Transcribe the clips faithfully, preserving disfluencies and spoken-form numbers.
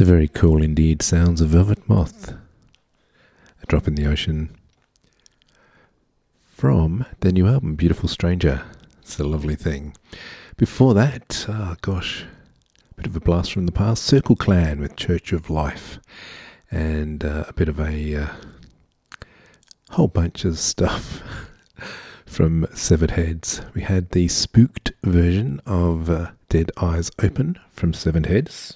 The very cool indeed sounds of Velvet Moth, A Drop in the Ocean, from their new album, Beautiful Stranger. It's a lovely thing. Before that, oh gosh, a bit of a blast from the past, Circle Clan with Church of Life, and uh, a bit of a uh, whole bunch of stuff from Severed Heads. We had the spooked version of uh, Dead Eyes Open from Severed Heads.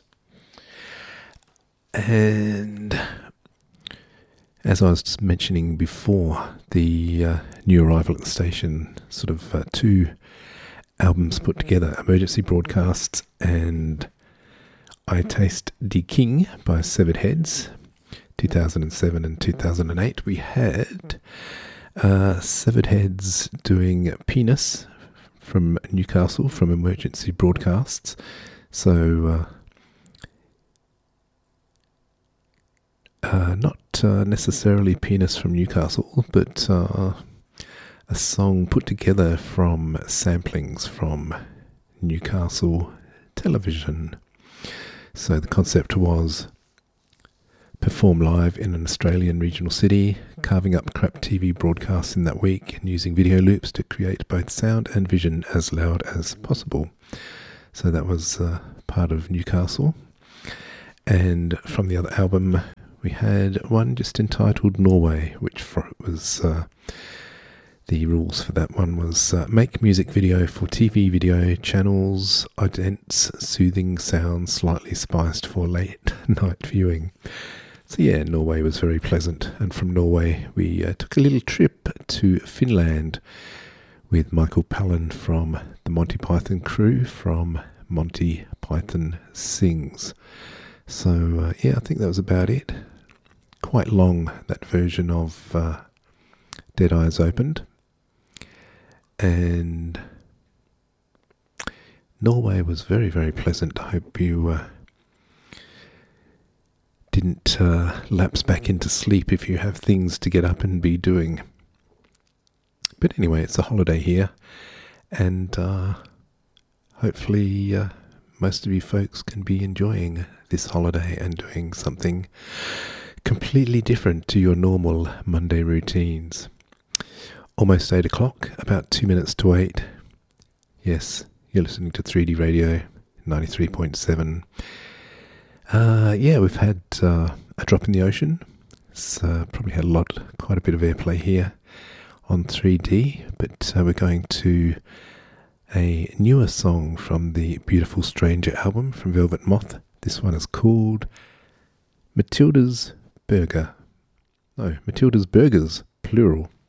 And as I was mentioning before, the uh, new arrival at the station, sort of uh, two albums put together, Emergency Broadcasts and I Taste the King by Severed Heads, two thousand seven and two thousand eight. We had uh, Severed Heads doing Penis from Newcastle from Emergency Broadcasts. So uh, Uh, not uh, necessarily Penis from Newcastle, but uh, a song put together from samplings from Newcastle television. So the concept was perform live in an Australian regional city, carving up crap T V broadcasts in that week and using video loops to create both sound and vision as loud as possible. So that was uh, part of Newcastle. And from the other album, we had one just entitled Norway, which for, was uh, the rules for that one was uh, make music video for T V video channels, dense, soothing sounds, slightly spiced for late night viewing. So yeah, Norway was very pleasant. And from Norway, we uh, took a little trip to Finland with Michael Palin from the Monty Python crew from Monty Python Sings. So uh, yeah, I think that was about it. Quite long, that version of uh, Dead Eyes Opened. And Norway was very, very pleasant. I hope you uh, didn't uh, lapse back into sleep if you have things to get up and be doing. But anyway, it's a holiday here. And uh, hopefully uh, most of you folks can be enjoying this holiday and doing something completely different to your normal Monday routines. Almost eight o'clock, about two minutes to eight. Yes, you're listening to three D Radio ninety-three point seven. Uh, yeah, we've had uh, A Drop in the Ocean. It's uh, probably had a lot, quite a bit of airplay here on three D, but uh, we're going to a newer song from the Beautiful Stranger album from Velvet Moth. This one is called Matilda's Burger. No, Matilda's Burgers, plural.